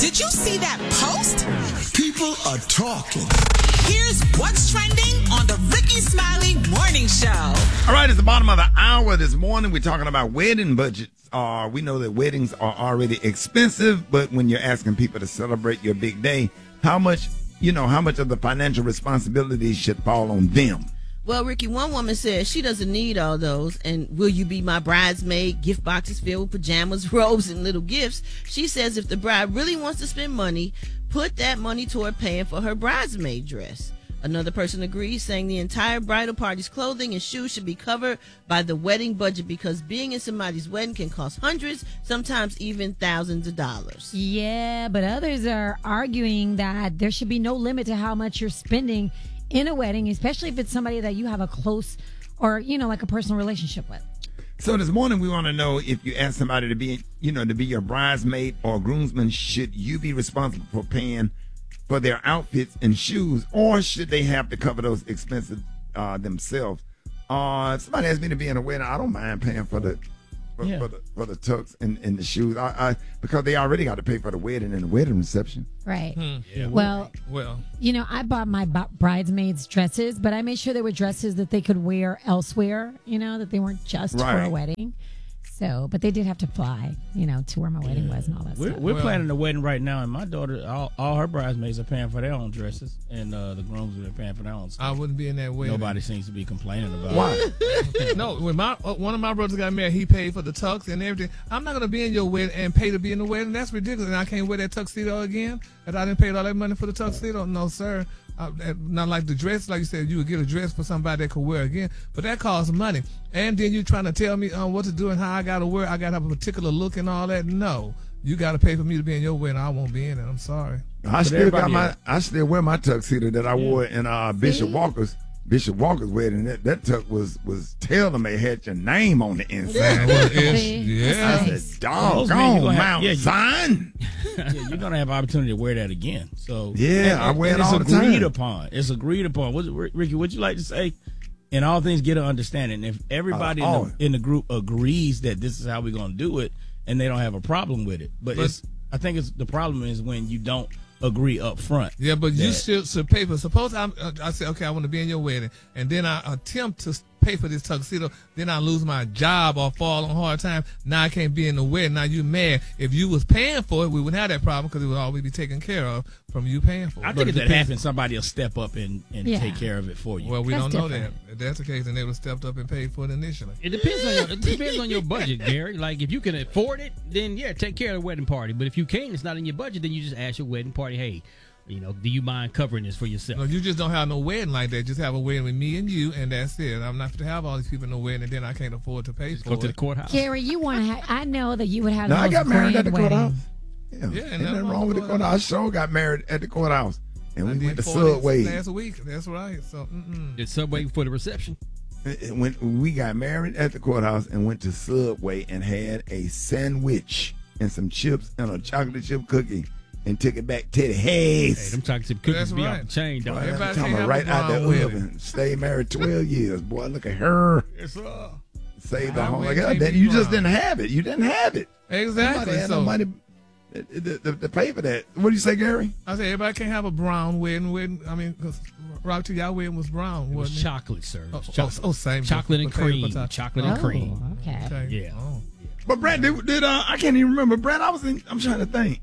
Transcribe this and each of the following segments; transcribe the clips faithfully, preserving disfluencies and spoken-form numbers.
Did you see that post? People are talking. Here's what's trending on the Ricky Smiley Morning Show. All right, it's the bottom of the hour this morning. We're talking about wedding budgets. Uh, we know that weddings are already expensive, but when you're asking people to celebrate your big day, how much, you know, how much of the financial responsibility should fall on them? Well, Ricky, one woman says she doesn't need all those. And will you be my bridesmaid? Gift boxes filled with pajamas, robes, and little gifts. She says if the bride really wants to spend money, put that money toward paying for her bridesmaid dress. Another person agrees, saying the entire bridal party's clothing and shoes should be covered by the wedding budget because being in somebody's wedding can cost hundreds, sometimes even thousands of dollars. Yeah, but others are arguing that there should be no limit to how much you're spending in a wedding, especially if it's somebody that you have a close or, you know, like a personal relationship with. So this morning we want to know if you ask somebody to be, you know, to be your bridesmaid or groomsman, should you be responsible for paying for their outfits and shoes, or should they have to cover those expenses uh, themselves? Uh, if somebody asked me to be in a wedding, I don't mind paying for the for, Yeah. for the for the tux and, and the shoes, I, I because they already got to pay for the wedding and the wedding reception. Right. Yeah. Well, Well, you know, I bought my b- bridesmaids dresses, but I made sure they were dresses that they could wear elsewhere, you know, that they weren't just for Right. a wedding. So, but they did have to fly, you know, to where my wedding was and all that We're, stuff. we're Well- planning a wedding right now, and my daughter, all, all her bridesmaids are paying for their own dresses, and uh, the grooms are paying for their own I stuff. wouldn't be in that wedding. Nobody seems to be complaining about Why? it. No, when my uh, one of my brothers got married, he paid for the tux and everything. I'm not gonna be in your wedding and pay to be in the wedding. That's ridiculous. And I can't wear that tuxedo again. And I didn't pay all that money for the tuxedo. No, sir. Uh, not like the dress, like you said, you would get a dress for somebody that could wear again, but that costs money. And then you trying to tell me um, what to do and how I got to wear. I got to have a particular look and all that. No, you got to pay for me to be in your wedding. I won't be in it. I'm sorry. I still got everybody my else. I still wear my tuxedo that I wore in uh, Bishop Walker's Bishop Walker's wedding. That that tux was was tailor made, had your name on the inside. Well, it's- See? yeah. That's I nice. said, Those men you doggone gonna have- Mount yeah, you- Zion. Yeah, you're gonna have opportunity to wear that again. So Yeah, and- I wear and it it's all the agreed time. upon. It's agreed upon. What, Ricky, would you like to say? In all things, get an understanding. If everybody Uh, in, the, in the group agrees that this is how we're gonna do it, and they don't have a problem with it, but, But- it's I think it's the problem is when you don't agree up front. Yeah, but you that- still should pay for. Suppose I'm, uh, I say, okay, I want to be in your wedding, and then I attempt to pay for this tuxedo. Then I lose my job or fall on hard time. Now I can't be in the wedding. Now you mad? If you was paying for it, we wouldn't have that problem because it would always be taken care of from you paying for it. I But think if it that depends- happens, somebody will step up and, and Yeah. take care of it for you. Well, we That's don't know different. that. If that's the case, then they would have stepped up and paid for it initially. It depends on your, it depends on your budget, Gary. Like if you can afford it, then yeah, take care of the wedding party. But if you can't, it's not in your budget, then you just ask your wedding party, hey, you know, do you mind covering this for yourself? No, you just don't have no wedding like that. Just have a wedding with me and you, and that's it. I'm not to have all these people in the wedding, and then I can't afford to pay Just for go to the it. courthouse. Gary, you want to have, I know that you would have No, the I most got married at grand the courthouse. wedding. Yeah, Yeah, ain't nothing wrong with the courthouse. courthouse. I sure got married at the courthouse, and I we did went to four days Subway. last week. That's right. So, mm-mm. Did Subway for the reception? When we got married at the courthouse and went to Subway and had a sandwich and some chips and a chocolate chip cookie and took it back to the Hey, house. them chocolate chip cookies That's be right. off the chain, dog. Boy, Everybody I'm talking can't about have right a out the brown wedding. oven. Stayed married twelve years. Boy, look at her. Yes, sir. Saved the Brown home. Like, wedding God, can't that, be you just brown. didn't have it. You didn't have it. Exactly. Nobody had So, no money to, to, to- to pay for that. What do you say, Gary? I said everybody can't have a brown wedding. wedding. I mean, because Rob, to y'all wedding was brown, It was wasn't it? chocolate, sir. It Oh, was oh, chocolate. oh, same. Chocolate and Potato, cream. potato. Chocolate Oh, and cream. okay. Okay. Yeah. Oh. But Brad, did, did uh, I can't even remember. Brad, I was in. I'm trying to think.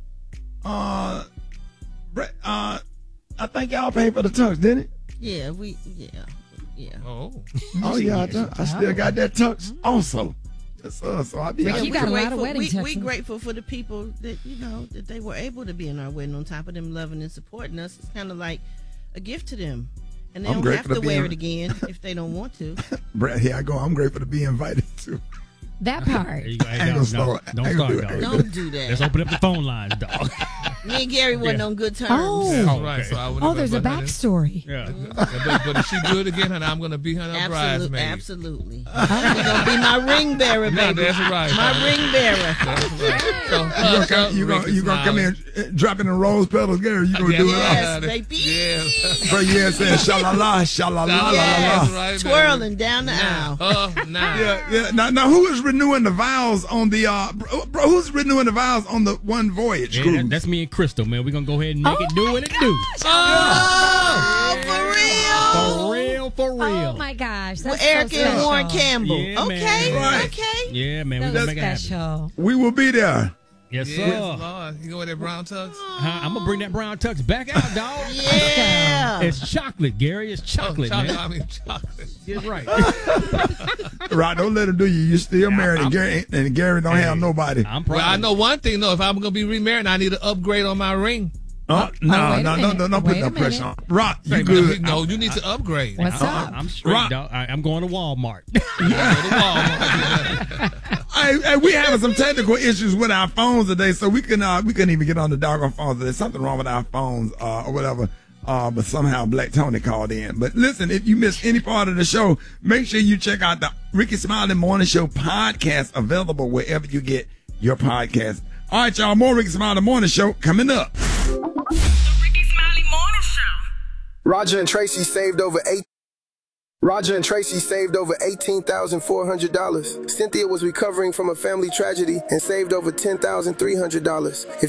Uh, Brad, uh, I think y'all paid for the tux, didn't it? Yeah, we, yeah, yeah. Oh. Oh yeah, I, do- I still got that tux also. Yes, sir. So I be. Ricky, I you be- got a lot of Grateful- wedding we, we tuxes. grateful for the people that, you know, that they were able to be in our wedding on top of them loving and supporting us. It's kind of like a gift to them. And they I'm don't grateful have to to be wear in- it again if they don't want to. Brad, here I go. I'm grateful to be invited to. That part. There you go. Hey, I ain't dog, gonna no, start. don't I ain't gonna start, do it. dog. Don't do Let's that. open up the phone lines, dog. Me and Gary wasn't on good terms. Oh. That's Oh, right. okay. So I wouldn't Oh, have there's a been- backstory. Yeah. but, but if she do it again, honey, I'm going to be her Absolutely, bridesmaid. absolutely. You're gonna be my ring bearer, Yeah, baby. that's right. My ring bearer. That's right. So, You uh, gonna, you gonna, you gonna come in uh, dropping the rose petals, Gary? You gonna do it? Yes, all? baby. Yes. But yeah, saying shalala, shalala, la la Yes. la. Right, Twirling down the now. aisle. Oh, now. Yeah, yeah. Now, now, who is renewing the vows on the? uh bro, bro, who's renewing the vows on the one voyage Yeah, cruise? that, that's me and Crystal, man. We're gonna go ahead and make Oh it do my what it do. Oh, for real? For real, for real. Oh my gosh, With that's Eric so and special. Warren Campbell. Yeah, okay, man. Right. okay. Yeah, man. We're So gonna make it happen. special. We will be there. Yes, sir. Yes, Lord. You go with that brown tux? Huh, I'm gonna bring that brown tux back out, dog. Yeah. It's chocolate, Gary. It's chocolate, oh, chocolate. man. I mean, chocolate. Get right. Right, don't let him do you. You still married, and Gary, and Gary don't have Hey, nobody. I'm proud. Well, I know one thing, though. If I'm going to be remarried, I need to upgrade on my ring. Oh, no, oh, wait a no, no, minute. no, don't put Wait no a pressure minute. on. Rock, you Hey, good. No, you need to upgrade. What's I'm, up? I'm straight, Rock. dog. I, I'm going to Walmart. Go to Walmart. Hey, hey, we having some technical issues with our phones today, so we can uh, we couldn't even get on the doggone phones. There's something wrong with our phones uh, or whatever. Uh, but somehow Black Tony called in. But listen, if you missed any part of the show, make sure you check out the Ricky Smiley Morning Show podcast, available wherever you get your podcast. All right, y'all, more Ricky Smiley Morning Show coming up. The Ricky Smiley Morning Show. Roger and Tracy saved over eight. Roger and Tracy saved over eighteen thousand four hundred dollars. Cynthia was recovering from a family tragedy and saved over ten thousand three hundred dollars. If